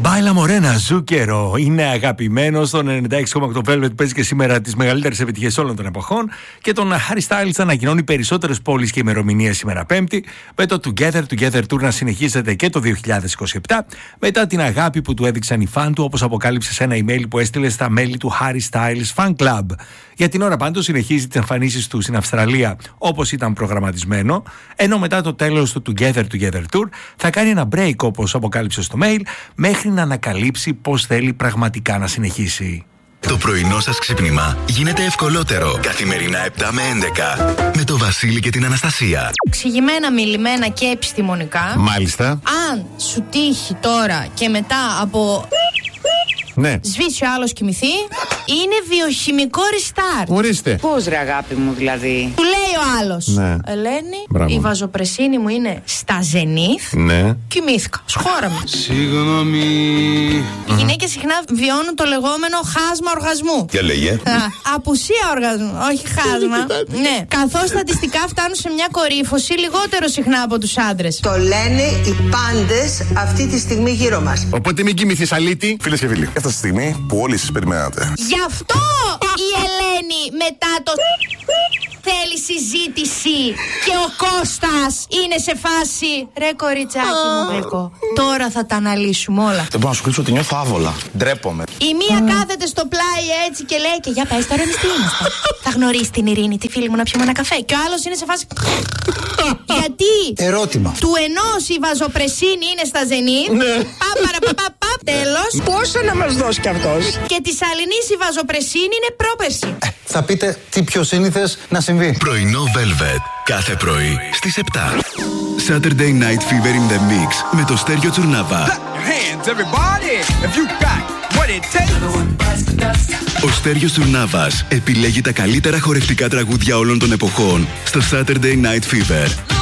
Μπάιλα Μορένα, Ζούκερο. Είναι αγαπημένο στον 96,8 Velvet, παίζει και σήμερα τις μεγαλύτερες επιτυχίες όλων των εποχών. Και τον Harry Styles ανακοινώνει περισσότερες πόλεις και ημερομηνίες σήμερα Πέμπτη. Με το Together Tour να συνεχίζεται και το 2027. Μετά την αγάπη που του έδειξαν οι φαν του, όπως αποκάλυψε σε ένα email που έστειλε στα μέλη του Harry Styles Fan Club. Για την ώρα πάντως συνεχίζει τις εμφανίσεις του στην Αυστραλία όπως ήταν προγραμματισμένο. Ενώ μετά το τέλος του Together Tour θα κάνει ένα break, όπως αποκάλυψε στο mail, μέχρι να ανακαλύψει πώς θέλει πραγματικά να συνεχίσει. Το πρωινό σας ξύπνημα γίνεται ευκολότερο. Καθημερινά 7 με 11. Με το Βασίλη και την Αναστασία. Εξηγημένα, μιλημένα και επιστημονικά. Μάλιστα. Αν σου τύχει τώρα και μετά από... Ναι. Σβήσει ο άλλος κοιμηθεί, είναι βιοχημικό restart. Ορίστε. Πώς ρε αγάπη μου δηλαδή? Του λέει ο άλλος, ναι. Ελένη, μπράβο, η βαζοπρεσίνη μου είναι στα ζενήθ. Ναι. Κοιμήθηκα, σχόραμε. Συγγνώμη. Οι γυναίκες συχνά βιώνουν το λεγόμενο χάσμα οργασμού. Τι έλεγε? Απουσία οργασμού, όχι χάσμα. Ναι. Καθώς στατιστικά φτάνουν σε μια κορύφωση λιγότερο συχνά από τους άντρες. Το λένε οι πάντες αυτή τη στιγμή γύρω μας. Οπότε μην κοιμηθείς, αλήτη. Φίλες και φίλοι, έφτασε τη στιγμή που όλοι σας περιμένατε. Γι' αυτό η Ελένη μετά το θέλει συζήτηση και ο Κώστας είναι σε φάση ρε κοριτσάκι μου γλυκό, τώρα θα τα αναλύσουμε όλα. Δεν μπορώ να σου κρύψω ότι νιώθω άβολα. Ντρέπομαι. Η μία κάθεται στο πλάι έτσι και λέει και για πες τώρα εμείς τι είμαστε. Θα γνωρίσει την Ειρήνη, τη φίλη μου, να πιούμε ένα καφέ. Και ο άλλος είναι σε φάση γιατί Ερώτημα. του ενός η βαζοπρεσίνη είναι στα ζενήθ. Τέλος. Πόσο να μας δώσει κι αυτός? Και της αλληνής η βαζοπρεσίνη είναι πρόπερση. Θα πείτε τι πιο σύνηθες να συμβεί. Πρωινό Velvet. Κάθε πρωί στις 7. Saturday Night Fever in the Mix με το Στέριο Τσουρνάβα. Ο Στέριος Τσουρνάβας επιλέγει τα καλύτερα χορευτικά τραγούδια όλων των εποχών στο Saturday Night Fever.